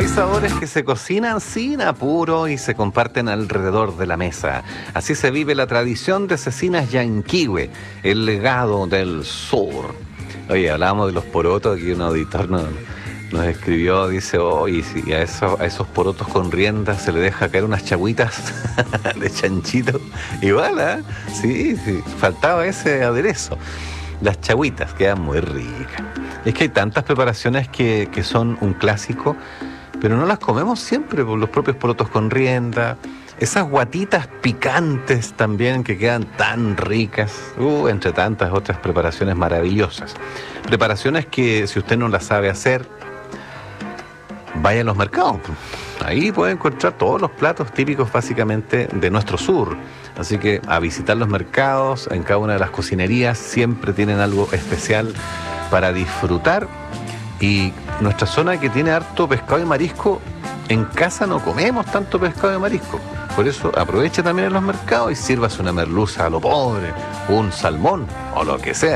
sabores que se cocinan sin apuro y se comparten alrededor de la mesa. Así se vive la tradición de Cecinas Llanquihue, el legado del sur. Oye, hablábamos de los porotos, aquí un auditor nos escribió, dice, oye, si a esos porotos con rienda se le deja caer unas chagüitas de chanchito, igual, ¿eh? Sí, faltaba ese aderezo. Las chagüitas quedan muy ricas. Es que hay tantas preparaciones que son un clásico, pero no las comemos siempre, por los propios porotos con rienda, esas guatitas picantes también que quedan tan ricas, entre tantas otras preparaciones maravillosas. Preparaciones que si usted no las sabe hacer, vaya a los mercados. Ahí puede encontrar todos los platos típicos básicamente de nuestro sur. Así que a visitar los mercados, en cada una de las cocinerías siempre tienen algo especial para disfrutar. Y nuestra zona que tiene harto pescado y marisco, en casa no comemos tanto pescado y marisco. Por eso aproveche también en los mercados y sírvase una merluza a lo pobre, un salmón o lo que sea.